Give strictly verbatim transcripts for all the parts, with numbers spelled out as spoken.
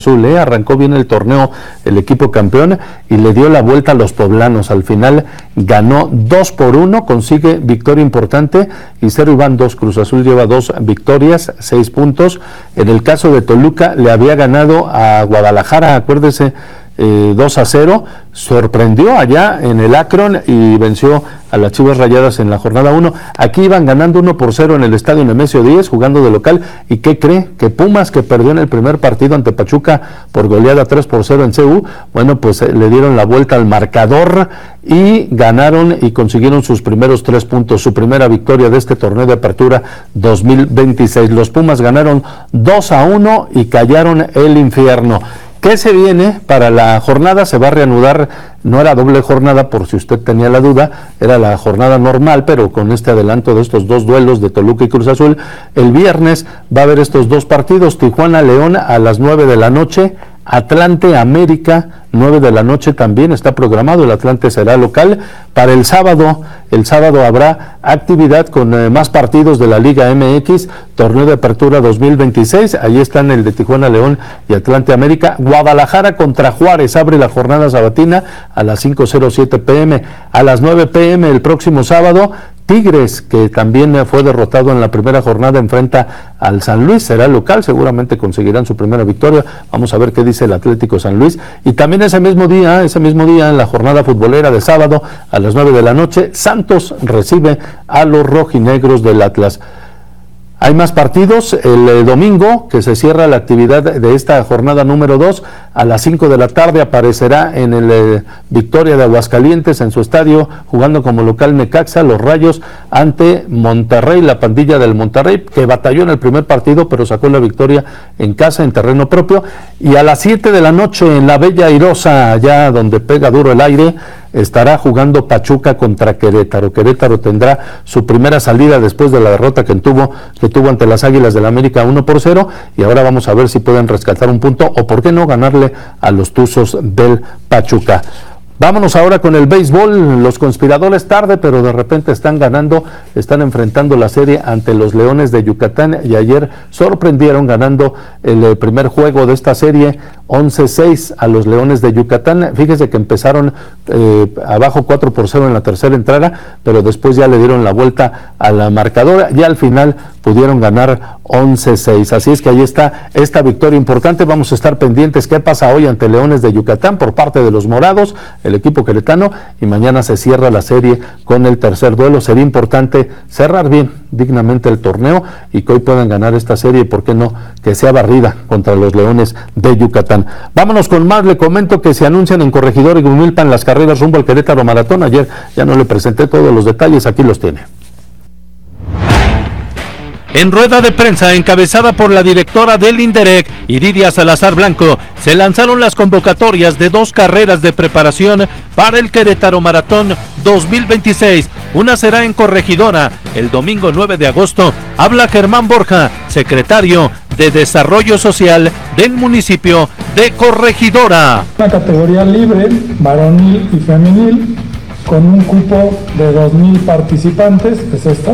Azul, ¿eh? Arrancó bien el torneo el equipo campeón y le dio la vuelta a los poblanos. Al final ganó dos por uno, consigue victoria importante y cero y van dos. Cruz Azul lleva dos victorias, seis puntos. En el caso de Toluca le había ganado a Guadalajara, acuérdese, eh, dos a cero. Sorprendió allá en el Akron y venció a las Chivas Rayadas en la jornada uno. Aquí iban ganando uno por cero en el estadio Nemesio Díez, jugando de local. ¿Y qué cree? Que Pumas, que perdió en el primer partido ante Pachuca por goleada tres por cero en C U, bueno, pues eh, le dieron la vuelta al marcador y ganaron y consiguieron sus primeros tres puntos, su primera victoria de este torneo de apertura dos mil veintiséis. Los Pumas ganaron dos a uno y callaron el infierno. ¿Qué se viene para la jornada? Se va a reanudar, no era doble jornada por si usted tenía la duda, era la jornada normal, pero con este adelanto de estos dos duelos de Toluca y Cruz Azul, el viernes va a haber estos dos partidos, Tijuana León a las nueve de la noche, Atlante América, nueve de la noche también está programado, el Atlante será local. Para el sábado, el sábado habrá actividad con eh, más partidos de la Liga M X, torneo de apertura dos mil veintiséis, ahí están el de Tijuana León y Atlante América. Guadalajara contra Juárez abre la jornada sabatina a las cinco cero siete pm, a las nueve pm el próximo sábado. Tigres, que también fue derrotado en la primera jornada, enfrenta al San Luis, será local, seguramente conseguirán su primera victoria. Vamos a ver qué dice el Atlético San Luis. Y también ese mismo día, ese mismo día en la jornada futbolera de sábado a las nueve de la noche, Santos recibe a los rojinegros del Atlas. Hay más partidos, el eh, domingo, que se cierra la actividad de esta jornada número dos, a las cinco de la tarde aparecerá en el eh, Victoria de Aguascalientes, en su estadio, jugando como local Necaxa, los Rayos, ante Monterrey, la pandilla del Monterrey, que batalló en el primer partido, pero sacó la victoria en casa, en terreno propio. Y a las siete de la noche, en la Bella Airosa, allá donde pega duro el aire, estará jugando Pachuca contra Querétaro. Querétaro tendrá su primera salida después de la derrota que tuvo, que tuvo ante las Águilas del América uno por cero, y ahora vamos a ver si pueden rescatar un punto o por qué no ganarle a los Tuzos del Pachuca. Vámonos ahora con el béisbol. Los conspiradores tarde, pero de repente están ganando, están enfrentando la serie ante los Leones de Yucatán y ayer sorprendieron ganando el primer juego de esta serie once seis a los Leones de Yucatán. Fíjese que empezaron eh, abajo cuatro por cero en la tercera entrada, pero después ya le dieron la vuelta a la marcadora y al final pudieron ganar once seis. Así es que ahí está esta victoria importante. Vamos a estar pendientes qué pasa hoy ante Leones de Yucatán por parte de los morados, el equipo queretano, y mañana se cierra la serie con el tercer duelo. Sería importante cerrar bien, dignamente el torneo y que hoy puedan ganar esta serie y por qué no que sea barrida contra los Leones de Yucatán. Vámonos con más. Le comento que se anuncian en Corregidora y Huimilpan las carreras rumbo al Querétaro Maratón. Ayer ya no le presenté todos los detalles, aquí los tiene. En rueda de prensa encabezada por la directora del INDEREC, Iridia Salazar Blanco, se lanzaron las convocatorias de dos carreras de preparación para el Querétaro Maratón dos mil veintiséis. Una será en Corregidora el domingo nueve de agosto. Habla Germán Borja, secretario de Desarrollo Social del municipio de Corregidora. Una categoría libre, varonil y femenil, con un cupo de dos mil participantes, es esta.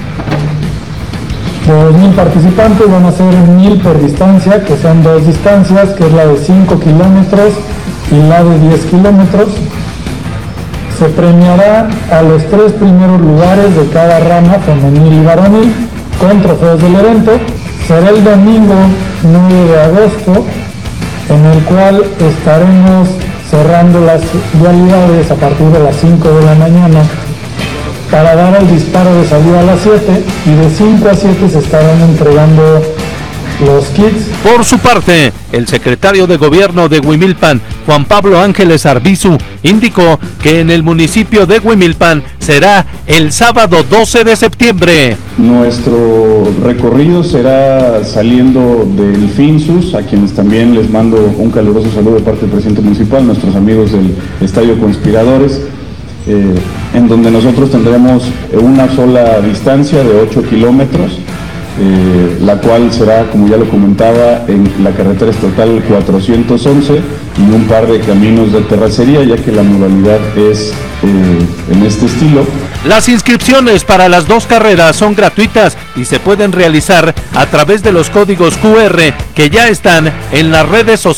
De dos mil participantes van a ser mil por distancia, que sean dos distancias, que es la de cinco kilómetros y la de diez kilómetros. Se premiará a los tres primeros lugares de cada rama, femenil y varonil, con trofeos del evento. Será el domingo nueve de agosto, en el cual estaremos cerrando las vialidades a partir de las cinco de la mañana para dar el disparo de salida a las siete, y de cinco a siete se estarán entregando los kits. Por su parte, el secretario de Gobierno de Huimilpan, Juan Pablo Ángeles Arbizu, indicó que en el municipio de Huimilpan será el sábado doce de septiembre. Nuestro recorrido será saliendo del Finsus, a quienes también les mando un caluroso saludo de parte del presidente municipal, nuestros amigos del Estadio Conspiradores, eh, en donde nosotros tendremos una sola distancia de ocho kilómetros, eh, la cual será, como ya lo comentaba, en la carretera estatal cuatrocientos once y un par de caminos de terracería, ya que la modalidad es eh, en este estilo. Las inscripciones para las dos carreras son gratuitas y se pueden realizar a través de los códigos Q R que ya están en las redes sociales.